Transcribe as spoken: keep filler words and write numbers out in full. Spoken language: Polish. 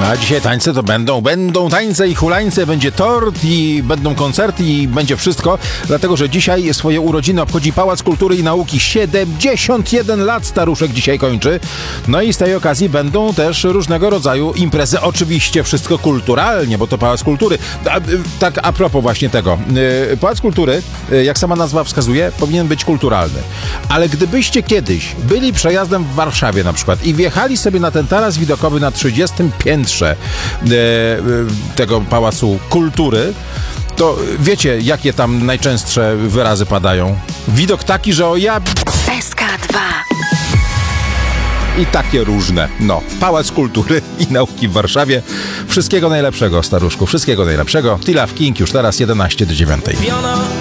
A dzisiaj tańce to będą, będą tańce i hulańce, będzie tort i będą koncerty i będzie wszystko, dlatego że dzisiaj swoje urodziny obchodzi Pałac Kultury i Nauki. siedemdziesiąt jeden lat staruszek dzisiaj kończy. No i z tej okazji będą też różnego rodzaju imprezy. Oczywiście wszystko kulturalnie, bo to Pałac Kultury. A, tak a propos właśnie tego. Pałac Kultury, jak sama nazwa wskazuje, powinien być kulturalny. Ale gdybyście kiedyś byli przejazdem w Warszawie na przykład i wjechali sobie na ten taras widokowy na trzydziestym piętrze tego Pałacu Kultury, to wiecie, jakie tam najczęstsze wyrazy padają. Widok taki, że o ja... S K dwa. I takie różne. No, Pałac Kultury i Nauki w Warszawie. Wszystkiego najlepszego, staruszku. Wszystkiego najlepszego. T-Love King już teraz jedenaście do dziewiątej.